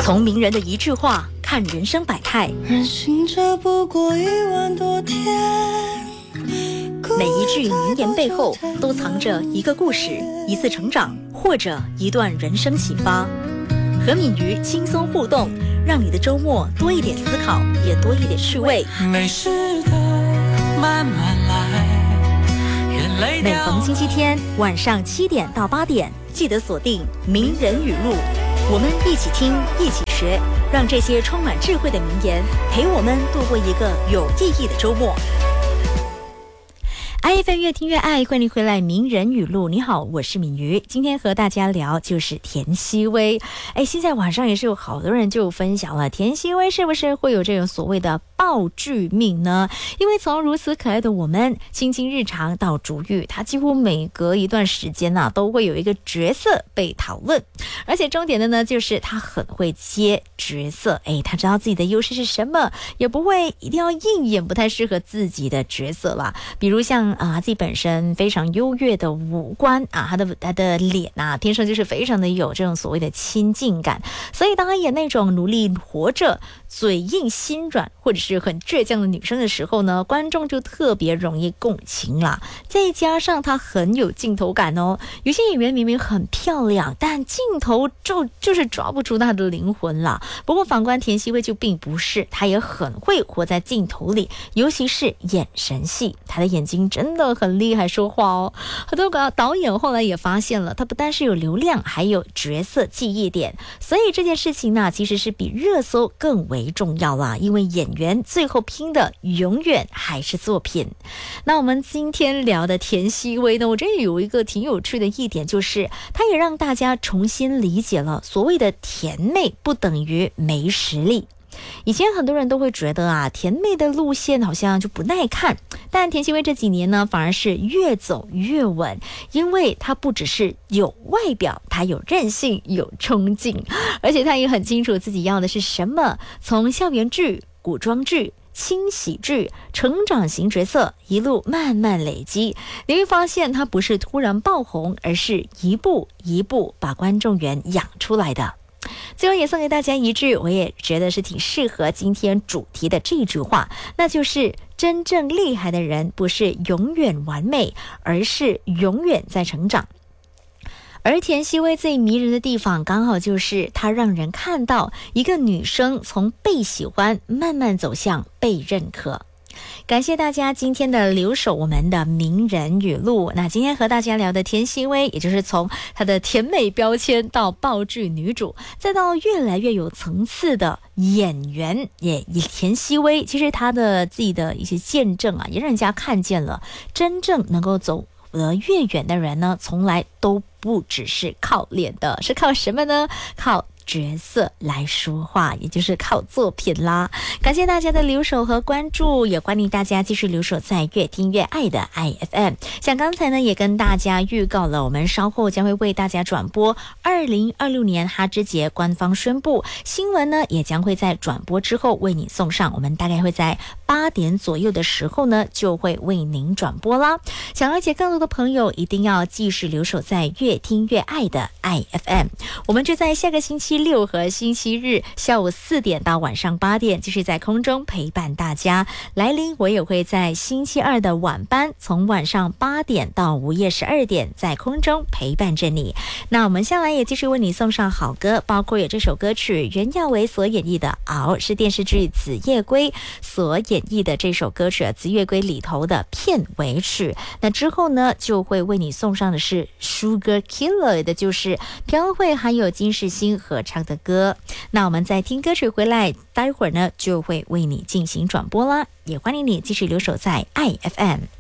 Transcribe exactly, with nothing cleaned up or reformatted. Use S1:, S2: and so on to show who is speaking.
S1: 从名人的一句话看人生百态，
S2: 人行者不过一万多天，
S1: 每一句名言背后都藏着一个故事，一次成长，或者一段人生启发。和敏瑜轻松互动，让你的周末多一点思考，也多一点趣味。
S2: 没事的，慢慢来。
S1: 每逢星期天晚上七点到八点，记得锁定名人语录，我们一起听，一起学，让这些充满智慧的名言陪我们度过一个有意义的周末。I F M 越听越爱，欢迎回来名人语录。你好，我是敏瑜，今天和大家聊就是田曦薇。哎，现在网上也是有好多人就分享了，田曦薇是不是会有这种所谓的爆剧命呢？因为从如此可爱的我们亲亲日常到逐玉，他几乎每隔一段时间啊都会有一个角色被讨论，而且重点的呢就是他很会接角色。哎，他知道自己的优势是什么，也不会一定要硬演不太适合自己的角色啦。比如像啊，自己本身非常优越的五官啊，他的他的脸啊，天生就是非常的有这种所谓的亲近感，所以当他演那种努力活着、嘴硬心软或者是很倔强的女生的时候呢，观众就特别容易共情啦。再加上他很有镜头感哦，有些演员明明很漂亮，但镜头就就是抓不住他的灵魂啦。不过反观田曦薇就并不是，他也很会活在镜头里，尤其是眼神戏，他的眼睛真的很厉害说话哦。很多个导演后来也发现了，他不但是有流量，还有角色记忆点，所以这件事情呢，其实是比热搜更为重要啦。因为演员最后拼的永远还是作品。那我们今天聊的田曦薇呢，我觉得有一个挺有趣的一点，就是他也让大家重新理解了所谓的甜妹不等于没实力。以前很多人都会觉得啊，甜妹的路线好像就不耐看，但田曦薇这几年呢，反而是越走越稳，因为她不只是有外表，她有韧性，有冲劲，而且她也很清楚自己要的是什么。从校园剧、古装剧、轻喜剧、成长型角色一路慢慢累积，你会发现她不是突然爆红，而是一步一步把观众缘养出来的。最后也送给大家一句我也觉得是挺适合今天主题的这句话，那就是真正厉害的人不是永远完美，而是永远在成长。而田曦薇最迷人的地方，刚好就是她让人看到一个女生从被喜欢慢慢走向被认可。感谢大家今天的留守我们的名人语录。那今天和大家聊的田曦薇，也就是从她的甜美标签到爆剧女主，再到越来越有层次的演员，也田曦薇其实她的自己的一些见证啊，也让人家看见了真正能够走得越远的人呢，从来都不只是靠脸的，是靠什么呢？靠角色来说话，也就是靠作品啦。感谢大家的留守和关注，也欢迎大家继续留守在越听越爱的 I F M。 像刚才呢也跟大家预告了，我们稍后将会为大家转播二零二六年哈之节官方宣布，新闻呢也将会在转播之后为你送上，我们大概会在八点左右的时候呢就会为您转播啦。想了解更多的朋友一定要继续留守在越听越爱的 I F M。 我们就在下个星期六和星期日下午四点到晚上八点继续在空中陪伴大家。来临我也会在星期二的晚班，从晚上八点到午夜十二点在空中陪伴着你。那我们下来也继续为你送上好歌，包括有这首歌曲袁耀维所演绎的熬，是电视剧紫夜归所演绎的这首歌曲，紫夜归里头的片尾曲。那之后呢就会为你送上的是 Sugar Killer 的，就是朴慧还有金世新合唱的歌。那我们在听歌曲回来，待会儿呢就会为你进行转播啦，也欢迎你继续留守在 I F M。